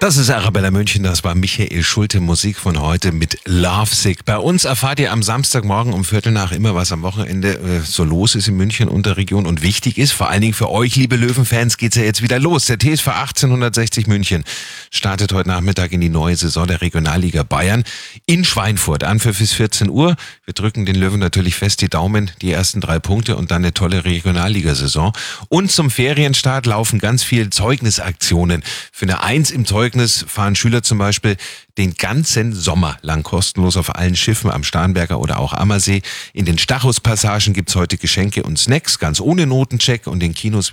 Das ist Arabella München, das war Michael Schulte, Musik von heute mit Lovesick. Bei uns erfahrt ihr am Samstagmorgen um 7:45 immer, was am Wochenende so los ist in München und der Region und wichtig ist. Vor allen Dingen für euch, liebe Löwenfans, geht's ja jetzt wieder los. Der TSV 1860 München startet heute Nachmittag in die neue Saison der Regionalliga Bayern in Schweinfurt. Anpfiff ist 14 Uhr. Wir drücken den Löwen natürlich fest die Daumen, die ersten 3 Punkte und dann eine tolle Regionalligasaison. Und zum Ferienstart laufen ganz viele Zeugnisaktionen. Für eine 1 im Zeugnis fahren Schüler zum Beispiel den ganzen Sommer lang kostenlos auf allen Schiffen am Starnberger oder auch Ammersee. In den Stachus-Passagen gibt's heute Geschenke und Snacks, ganz ohne Notencheck, und in Kinos